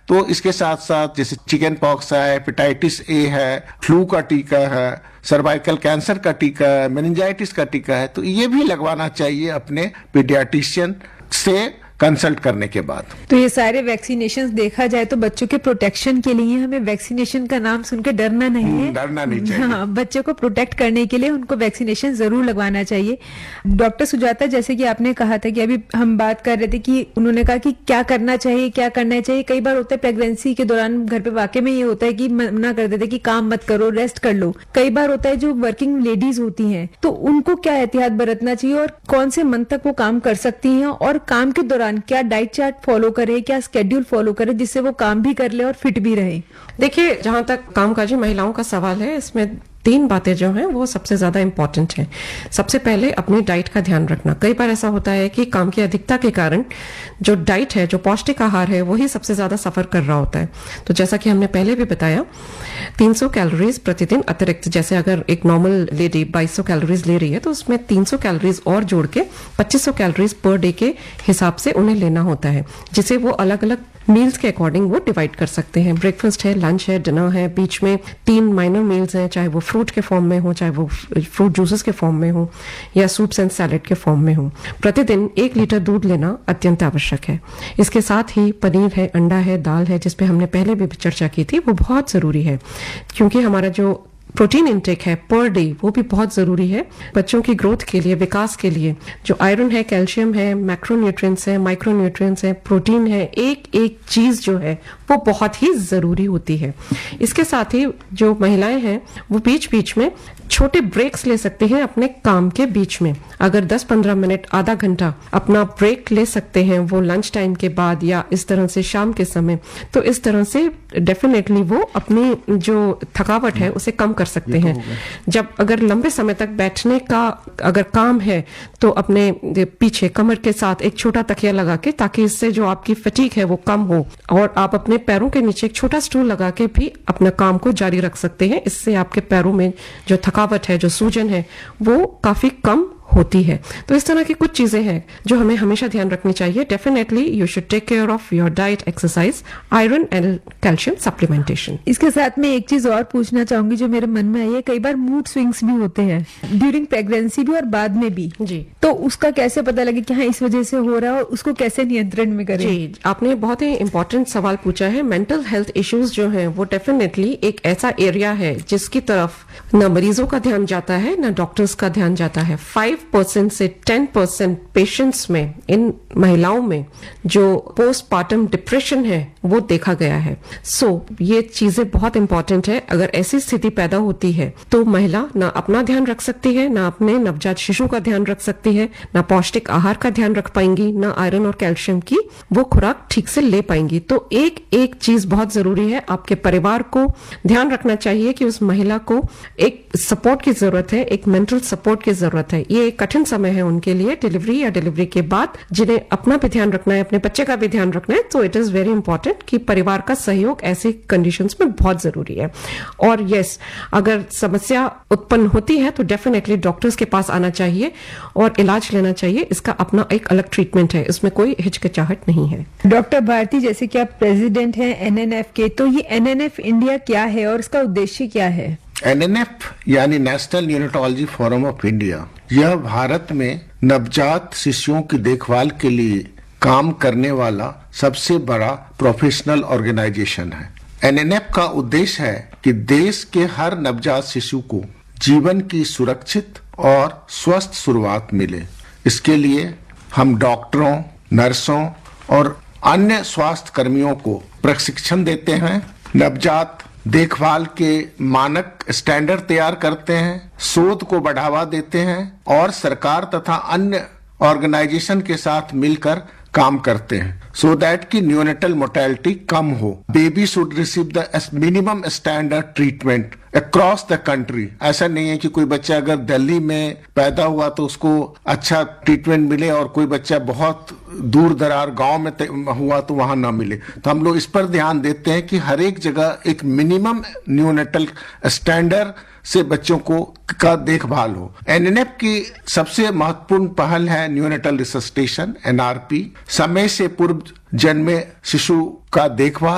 तो इसके साथ साथ जैसे चिकन पॉक्स है, हेपेटाइटिस ए है, फ्लू का टीका है, सर्वाइकल कैंसर का टीका है, मेनिंजाइटिस का टीका है, तो ये भी लगवाना चाहिए अपने पीडियाट्रिशियन से कंसल्ट करने के बाद। तो ये सारे वैक्सीनेशन देखा जाए तो बच्चों के प्रोटेक्शन के लिए, हमें वैक्सीनेशन का नाम सुन के डरना नहीं है, डरना नहीं चाहिए। हाँ, बच्चों को प्रोटेक्ट करने के लिए उनको वैक्सीनेशन जरूर लगवाना चाहिए। डॉक्टर सुजाता, जैसे कि आपने कहा था कि अभी हम बात कर रहे थे कि उन्होंने कहा कि क्या करना चाहिए, क्या करना चाहिए। कई बार होता है प्रेगनेंसी के दौरान घर पे वाकई में ये होता है कि मना कर देते कि काम मत करो, रेस्ट कर लो। कई बार होता है जो वर्किंग लेडीज होती हैं तो उनको क्या एहतियात बरतना चाहिए और कौन से मंथ तक वो काम कर सकती हैं, और काम के दौरान क्या डाइट चार्ट फॉलो करे, क्या स्केड्यूल फॉलो करे जिससे वो काम भी कर ले और फिट भी रहे। देखिए, जहां तक कामकाजी महिलाओं का सवाल है, इसमें 3 बातें जो हैं वो सबसे ज्यादा इंपॉर्टेंट हैं। सबसे पहले अपनी डाइट का ध्यान रखना। कई बार ऐसा होता है कि काम की अधिकता के कारण जो डाइट है, जो पौष्टिक आहार है, वही सबसे ज्यादा सफर कर रहा होता है। तो जैसा कि हमने पहले भी बताया, 300 कैलोरीज प्रतिदिन अतिरिक्त, जैसे अगर एक नॉर्मल लेडी 2200 कैलोरीज ले रही है तो उसमें 300 कैलोरीज और जोड़ के 2500 कैलोरीज पर डे के हिसाब से उन्हें लेना होता है, जिसे वो अलग अलग मील्स के अकॉर्डिंग वो डिवाइड कर सकते हैं। ब्रेकफास्ट है, लंच है, डिनर है, बीच में 3 माइनर मील्स हैं, चाहे वो फ्रूट के फॉर्म में हो, चाहे वो फ्रूट जूसेस के फॉर्म में हो, या सूप्स एंड सैलेड के फॉर्म में हो। प्रतिदिन 1 लीटर दूध लेना अत्यंत आवश्यक है। इसके साथ ही पनीर है, अंडा है, दाल है, जिसपे हमने पहले भी चर्चा की थी, वो बहुत जरूरी है, क्योंकि हमारा जो प्रोटीन इंटेक है पर डे वो भी बहुत जरूरी है बच्चों की ग्रोथ के लिए, विकास के लिए। जो आयरन है, कैल्शियम है, मैक्रोन्यूट्रिएंट्स है, माइक्रोन्यूट्रिएंट्स है, प्रोटीन है, एक एक चीज जो है वो बहुत ही जरूरी होती है। इसके साथ ही जो महिलाएं हैं वो बीच बीच में छोटे ब्रेक्स ले सकती हैं अपने काम के बीच में। अगर 10-15 मिनट, आधा घंटा अपना ब्रेक ले सकते हैं वो लंच टाइम के बाद या इस तरह से शाम के समय, तो इस तरह से डेफिनेटली वो अपनी जो थकावट है उसे कम कर सकते हैं। जब अगर लंबे समय तक बैठने का अगर काम है तो अपने पीछे कमर के साथ एक छोटा तकिया लगा के, ताकि इससे जो आपकी फटीग है वो कम हो, और आप अपने पैरों के नीचे एक छोटा स्टूल लगा के भी अपना काम को जारी रख सकते हैं। इससे आपके पैरों में जो थकावट है, जो सूजन है, वो काफी कम होती है। तो इस तरह की कुछ चीजें हैं जो हमें हमेशा ध्यान रखनी चाहिए। Definitely you should take care of your diet, exercise, iron and calcium supplementation. इसके साथ में एक चीज और पूछना चाहूंगी जो मेरे मन में आई है, कई बार मूड स्विंग्स भी होते हैं ड्यूरिंग प्रेगनेंसी भी और बाद में भी जी, तो उसका कैसे पता लगे कि हाँ इस वजह से हो रहा है और उसको कैसे नियंत्रण में करें? जी, आपने बहुत ही इंपॉर्टेंट सवाल पूछा है। मेंटल हेल्थ इश्यूज जो हैं वो डेफिनेटली एक ऐसा एरिया है जिसकी तरफ न मरीजों का ध्यान जाता है, न डॉक्टर्स का ध्यान जाता है। 5% से 10% पेशेंट्स में, इन महिलाओं में जो पोस्टपार्टम डिप्रेशन है वो देखा गया है। ये चीजें बहुत इंपॉर्टेंट है। अगर ऐसी स्थिति पैदा होती है तो महिला ना अपना ध्यान रख सकती है, ना अपने नवजात शिशु का ध्यान रख सकती है, ना पौष्टिक आहार का ध्यान रख पाएंगी, ना आयरन और कैल्शियम की वो खुराक ठीक से ले पाएंगी। तो एक एक चीज बहुत जरूरी है, आपके परिवार को ध्यान रखना चाहिए कि उस महिला को एक सपोर्ट की जरूरत है, एक मेंटल सपोर्ट की जरूरत है। ये एक कठिन समय है उनके लिए, डिलीवरी या डिलीवरी के बाद, जिन्हें अपना भी ध्यान रखना है, अपने बच्चे का भी ध्यान रखना है। तो इट इज वेरी इंपॉर्टेंट कि परिवार का सहयोग ऐसी कंडीशंस में बहुत जरूरी है। और यस, अगर समस्या उत्पन्न होती है तो डेफिनेटली डॉक्टर्स के पास आना चाहिए और इलाज लेना चाहिए। इसका अपना एक अलग ट्रीटमेंट है, इसमें कोई हिचकिचाहट नहीं है। डॉक्टर भारती, जैसे कि आप प्रेसिडेंट हैं एनएनएफ के, तो ये एनएनएफ इंडिया क्या है और इसका उद्देश्य क्या है? एनएनएफ यानी नेशनल न्यूनेटोलॉजी फोरम ऑफ इंडिया, यह भारत में नवजात शिशुओं की देखभाल के लिए काम करने वाला सबसे बड़ा प्रोफेशनल ऑर्गेनाइजेशन है। एनएनएफ का उद्देश्य है कि देश के हर नवजात शिशु को जीवन की सुरक्षित और स्वस्थ शुरुआत मिले। इसके लिए हम डॉक्टरों, नर्सों और अन्य स्वास्थ्य कर्मियों को प्रशिक्षण देते हैं, नवजात देखभाल के मानक स्टैंडर्ड तैयार करते हैं, शोध को बढ़ावा देते हैं और सरकार तथा अन्य ऑर्गेनाइजेशन के साथ मिलकर काम करते हैं सो दैट की न्यूनेटल मोर्टेलिटी कम हो। Baby should receive the minimum standard treatment across the country. ऐसा नहीं है कि कोई बच्चा अगर दिल्ली में पैदा हुआ तो उसको अच्छा ट्रीटमेंट मिले और कोई बच्चा बहुत दूर दरार गांव में हुआ तो वहां ना मिले। तो हम लोग इस पर ध्यान देते हैं कि हर एक जगह एक मिनिमम न्यूनेटल स्टैंडर्ड से बच्चों को का देखभाल हो। एनएनएफ की सबसे महत्वपूर्ण पहल है न्यूनेटल रिससिटेशन, एनआरपी, समय से पूर्व जन्मे शिशु का देखभाल।